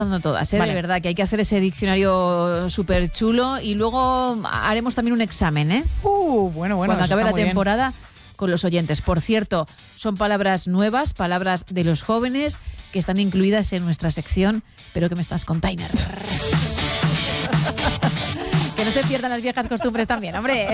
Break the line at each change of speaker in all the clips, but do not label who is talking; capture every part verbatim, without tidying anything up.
todas, ¿eh?
Vale.
De verdad, que hay que hacer ese diccionario súper chulo y luego haremos también un examen, ¿eh?
Uh, bueno, bueno.
Cuando
eso
acabe
está
la
muy bien.
temporada con los oyentes. Por cierto, son palabras nuevas, palabras de los jóvenes que están incluidas en nuestra sección, pero que me estás container. Que no se pierdan las viejas costumbres también, hombre.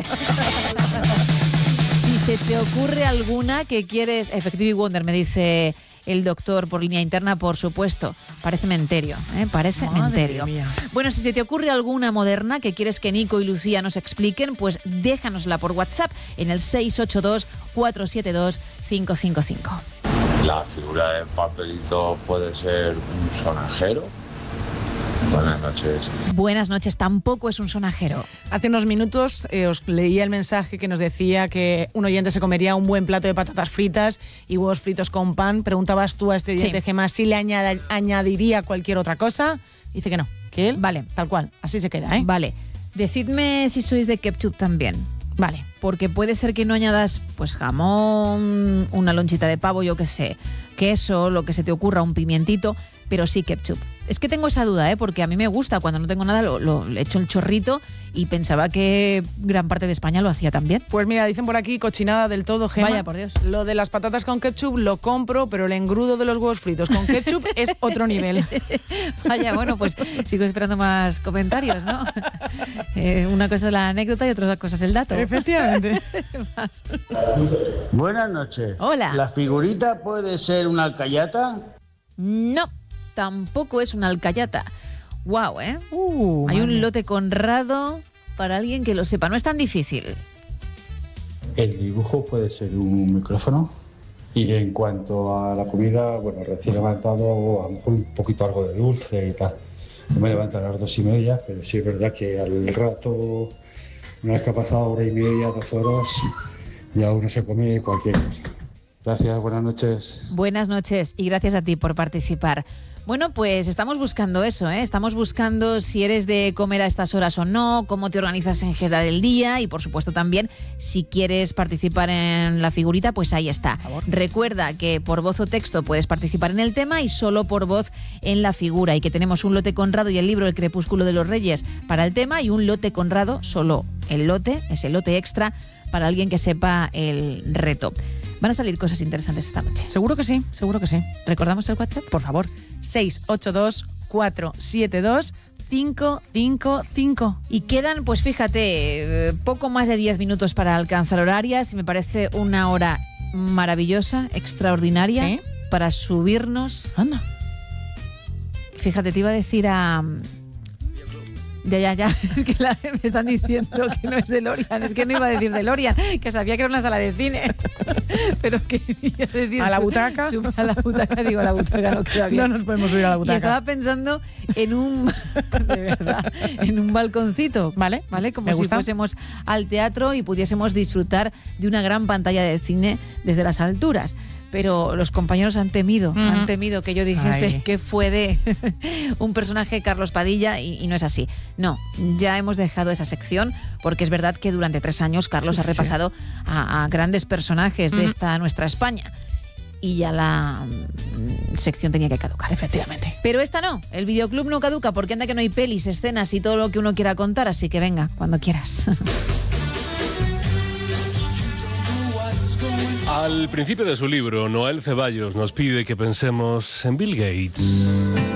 Si se te ocurre alguna que quieres... Effective Wonder, me dice el doctor por línea interna, por supuesto. Parece menterio, ¿eh? Parece
Madre
menterio.
mía.
Bueno, si se te ocurre alguna moderna que quieres que Nico y Lucía nos expliquen, pues déjanosla por WhatsApp en el seis ocho dos, cuatro siete dos, cinco cinco cinco.
La figura del papelito puede ser un sonajero. Buenas noches.
Buenas noches, tampoco es un sonajero.
Hace unos minutos eh, os leía el mensaje que nos decía que un oyente se comería un buen plato de patatas fritas y huevos fritos con pan. Preguntabas tú a este oyente,
Sí.
Gemma, si le añada- añadiría cualquier otra cosa. Dice que no, que él,
Vale.
tal cual, así se queda, ¿eh?
Vale, decidme si sois de ketchup también.
Vale.
Porque puede ser que no añadas pues jamón, una lonchita de pavo, yo qué sé, queso, lo que se te ocurra, un pimientito, pero sí ketchup. Es que tengo esa duda, ¿eh? Porque a mí me gusta, cuando no tengo nada, lo, lo le echo el chorrito y pensaba que gran parte de España lo hacía también.
Pues mira, dicen por aquí, cochinada del todo, Gemma.
Vaya, por Dios.
Lo de las patatas con ketchup lo compro, pero el engrudo de los huevos fritos con ketchup es otro nivel.
Vaya, bueno, pues sigo esperando más comentarios, ¿no? Eh, una cosa es la anécdota y otra cosa es el dato.
Efectivamente.
Más.
Buenas noches.
Hola.
¿La figurita puede ser una alcayata?
No, tampoco es una alcayata. Guau, ¿eh?
Uh,
Hay un
madre.
lote Conrado para alguien que lo sepa. No es tan difícil.
El dibujo puede ser un micrófono. Y en cuanto a la comida, bueno, recién levantado, a lo mejor un poquito algo de dulce y tal. Yo me levanto a las dos y media, pero sí es verdad que al rato, una vez que ha pasado hora y media, dos horas, ya uno se come cualquier cosa. Gracias, buenas noches.
Buenas noches y gracias a ti por participar. Bueno, pues estamos buscando eso, ¿eh? Estamos buscando si eres de comer a estas horas o no, cómo te organizas en general el día y, por supuesto, también si quieres participar en la figurita, pues ahí está. Recuerda que por voz o texto puedes participar en el tema y solo por voz en la figura, y que tenemos un lote Conrado y el libro El crepúsculo de los reyes para el tema y un lote Conrado, solo el lote, ese lote extra para alguien que sepa el reto. Van a salir cosas interesantes esta noche.
Seguro que sí, seguro que sí.
¿Recordamos el WhatsApp?
Por favor, seis ocho dos, cuatro siete dos, cinco cinco cinco.
Y quedan, pues fíjate, eh, poco más de diez minutos para alcanzar horarias y me parece una hora maravillosa, extraordinaria,
¿Sí?
para subirnos.
Anda.
Fíjate, te iba a decir a... Ya, ya, ya, es que la, me están diciendo que no es DeLorean, es que no iba a decir DeLorean, que sabía que era una sala de cine, pero quería decir...
¿A la
su-
butaca?
su- a la butaca, digo, a la butaca no queda bien.
No nos podemos subir a la
Y
butaca.
estaba pensando en un, de verdad, en un balconcito,
Vale,
¿vale? Como
me
si
gusta.
fuésemos al teatro y pudiésemos disfrutar de una gran pantalla de cine desde las alturas. Pero los compañeros han temido,
Ujú.
han temido que yo dijese
Ay.
que fue de un personaje Carlos Padilla y, y no es así. No, ya hemos dejado esa sección porque es verdad que durante tres años Carlos
Sí,
ha
sí, sí.
repasado a, a grandes personajes de
Ujú.
esta nuestra España. Y ya la mm, sección tenía que caducar.
Efectivamente.
Pero esta no, el videoclub no caduca porque anda que no hay pelis, escenas y todo lo que uno quiera contar, así que venga, cuando quieras.
Al principio de su libro, Noel Ceballos nos pide que pensemos en Bill Gates.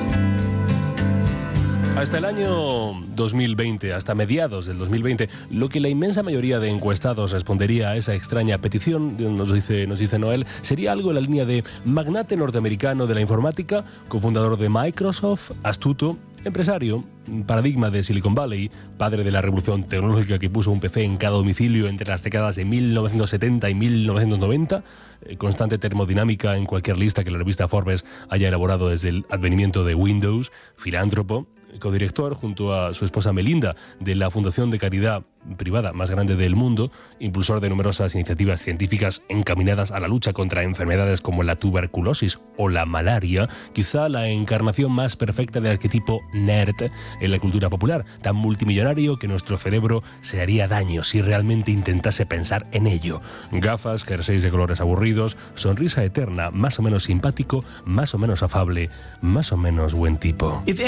Hasta el año dos mil veinte, hasta mediados del dos mil veinte, lo que la inmensa mayoría de encuestados respondería a esa extraña petición, nos dice, nos dice Noel, sería algo en la línea de magnate norteamericano de la informática, cofundador de Microsoft, astuto, empresario, paradigma de Silicon Valley, padre de la revolución tecnológica que puso un P C en cada domicilio entre las décadas de mil novecientos setenta y mil novecientos noventa, eh, constante termodinámica en cualquier lista que la revista Forbes haya elaborado desde el advenimiento de Windows, filántropo, codirector junto a su esposa Melinda de la Fundación de Caridad Privada más grande del mundo, impulsor de numerosas iniciativas científicas encaminadas a la lucha contra enfermedades como la tuberculosis o la malaria, quizá la encarnación más perfecta del arquetipo nerd en la cultura popular, tan multimillonario que nuestro cerebro se haría daño si realmente intentase pensar en ello. Gafas, jerseys de colores aburridos, sonrisa eterna, más o menos simpático, más o menos afable, más o menos buen tipo.